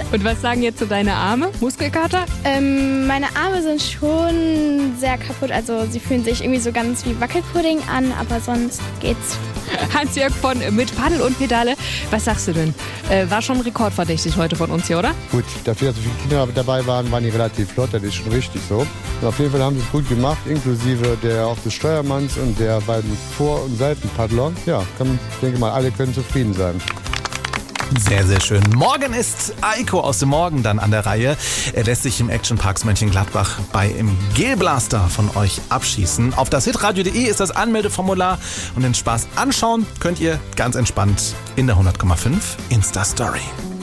Und was sagen jetzt so deine Arme? Muskelkater? Meine Arme sind schon sehr kaputt. Also sie fühlen sich irgendwie so ganz wie Wackelpudding an, aber sonst geht's. Hans-Jörg von Mit Paddel und Pedale. Was sagst du denn? War schon rekordverdächtig heute von uns hier, oder? Gut, dafür, dass so viele Kinder dabei waren die relativ flott. Das ist schon richtig so. Und auf jeden Fall haben sie es gut gemacht, inklusive auch des Steuermanns und der beiden Vor- und Seitenpaddler. Ja, ich denke mal, alle können zufrieden sein. Sehr, sehr schön. Morgen ist Eiko aus dem Morgen dann an der Reihe. Er lässt sich im Action Parks Mönchengladbach im Gelblaster von euch abschießen. Auf das hitradio.de ist das Anmeldeformular und den Spaß anschauen könnt ihr ganz entspannt in der 100,5 Insta-Story.